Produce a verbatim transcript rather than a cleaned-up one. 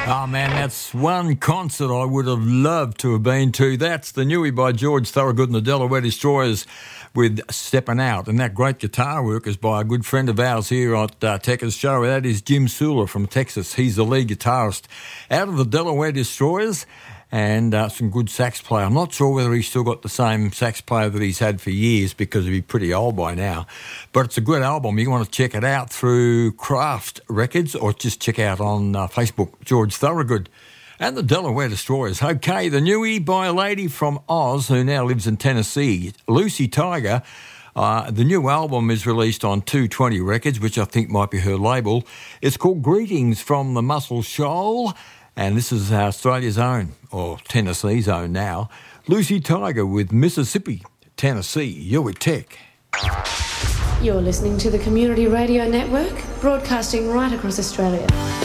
Oh man, that's one concert I would have loved to have been to. That's the Newie by George Thorogood and the Delaware Destroyers with Steppin' Out. And that great guitar work is by a good friend of ours here at uh, Techers Show. That is Jim Sula from Texas. He's the lead guitarist out of the Delaware Destroyers. And uh, some good sax player. I'm not sure whether he's still got the same sax player that he's had for years because he'd be pretty old by now. But it's a good album. You want to check it out through Craft Records or just check out on uh, Facebook, George Thorogood. And the Delaware Destroyers. Okay, the Newie by a lady from Oz who now lives in Tennessee, Lucy Tiger. Uh, the new album is released on two twenty Records, which I think might be her label. It's called Greetings from the Muscle Shoal. And this is Australia's own, or Tennessee's own now, Lucy Tiger with Mississippi, Tennessee. You're with Tech. You're listening to the Community Radio Network, broadcasting right across Australia.